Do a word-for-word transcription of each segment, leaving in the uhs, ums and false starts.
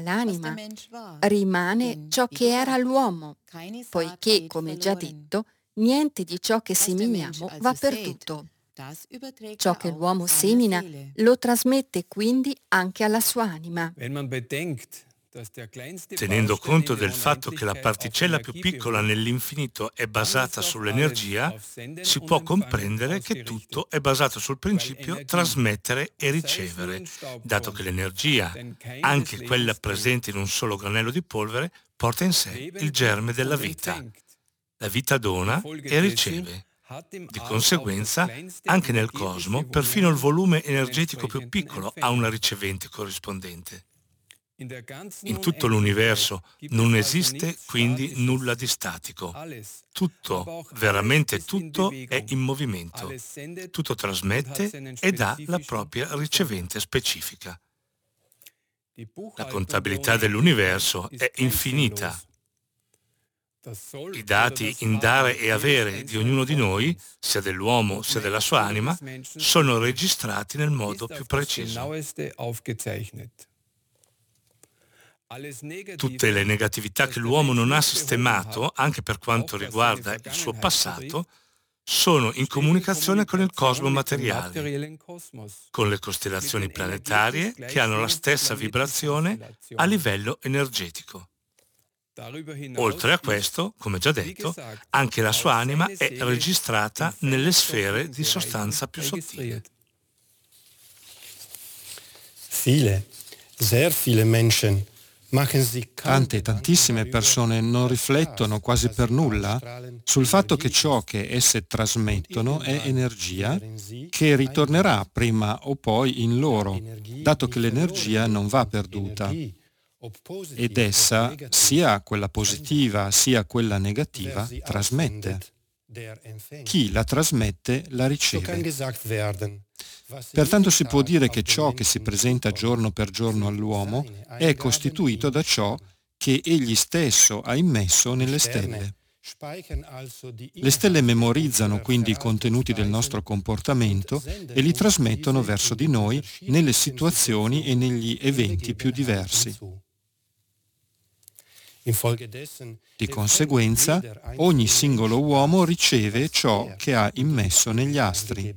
l'anima, rimane ciò che era l'uomo, poiché, come già detto, niente di ciò che seminiamo va perduto. Ciò che l'uomo semina lo trasmette quindi anche alla sua anima. Tenendo conto del fatto che la particella più piccola nell'infinito è basata sull'energia, si può comprendere che tutto è basato sul principio trasmettere e ricevere, dato che l'energia, anche quella presente in un solo granello di polvere, porta in sé il germe della vita. La vita dona e riceve. Di conseguenza, anche nel cosmo, perfino il volume energetico più piccolo ha una ricevente corrispondente. In tutto l'universo non esiste quindi nulla di statico. Tutto, veramente tutto, è in movimento. Tutto trasmette e dà la propria ricevente specifica. La contabilità dell'universo è infinita. I dati in dare e avere di ognuno di noi, sia dell'uomo sia della sua anima, sono registrati nel modo più preciso. Tutte le negatività che l'uomo non ha sistemato, anche per quanto riguarda il suo passato, sono in comunicazione con il cosmo materiale, con le costellazioni planetarie che hanno la stessa vibrazione a livello energetico. Oltre a questo, come già detto, anche la sua anima è registrata nelle sfere di sostanza più sottile. Viele, sehr viele Menschen Tante, tantissime persone non riflettono quasi per nulla sul fatto che ciò che esse trasmettono è energia che ritornerà prima o poi in loro, dato che l'energia non va perduta. Ed essa, sia quella positiva sia quella negativa, trasmette. Chi la trasmette la riceve. Pertanto si può dire che ciò che si presenta giorno per giorno all'uomo è costituito da ciò che egli stesso ha immesso nelle stelle. Le stelle memorizzano quindi i contenuti del nostro comportamento e li trasmettono verso di noi nelle situazioni e negli eventi più diversi. Di conseguenza, ogni singolo uomo riceve ciò che ha immesso negli astri.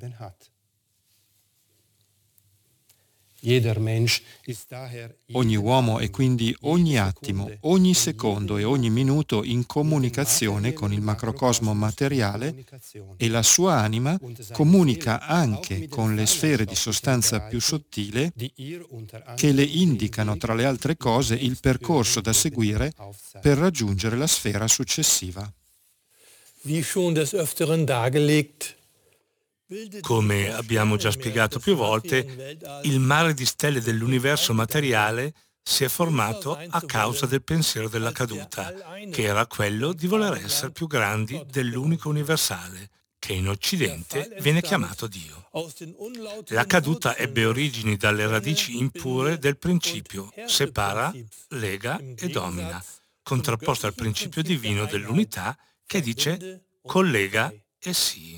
Ogni uomo è quindi ogni attimo, ogni secondo e ogni minuto in comunicazione con il macrocosmo materiale e la sua anima comunica anche con le sfere di sostanza più sottile che le indicano, tra le altre cose, il percorso da seguire per raggiungere la sfera successiva. Wie schon des Öfteren dargelegt, come abbiamo già spiegato più volte, il mare di stelle dell'universo materiale si è formato a causa del pensiero della caduta, che era quello di voler essere più grandi dell'unico universale, che in Occidente viene chiamato Dio. La caduta ebbe origini dalle radici impure del principio separa, lega e domina, contrapposto al principio divino dell'unità che dice collega e sii.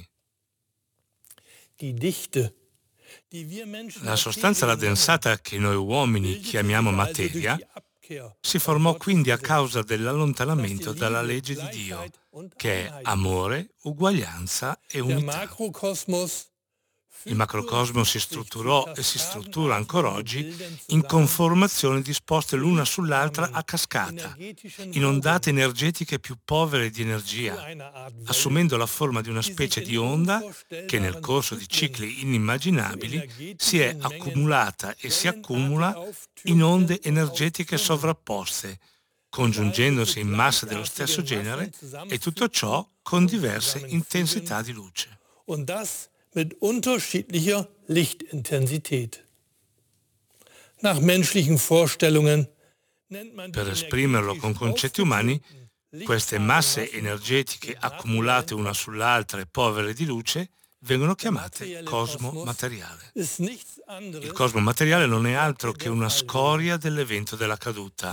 La sostanza raddensata che noi uomini chiamiamo materia si formò quindi a causa dell'allontanamento dalla legge di Dio, che è amore, uguaglianza e unità. Il macrocosmo si strutturò e si struttura ancora oggi in conformazioni disposte l'una sull'altra a cascata, in ondate energetiche più povere di energia, assumendo la forma di una specie di onda che nel corso di cicli inimmaginabili si è accumulata e si accumula in onde energetiche sovrapposte, congiungendosi in masse dello stesso genere e tutto ciò con diverse intensità di luce. Mit unterschiedlicher Lichtintensität. Nach menschlichen Vorstellungen nennt man Per esprimerlo con concetti umani, queste masse energetiche accumulate una sull'altra e povere di luce vengono chiamate cosmo materiale. Il cosmo materiale non è altro che una scoria dell'evento della caduta.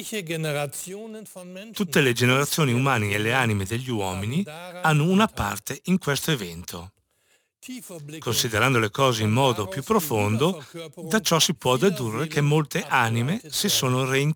Tutte le generazioni umane e le anime degli uomini hanno una parte in questo evento. Considerando le cose in modo più profondo, da ciò si può dedurre che molte anime si sono reincarnate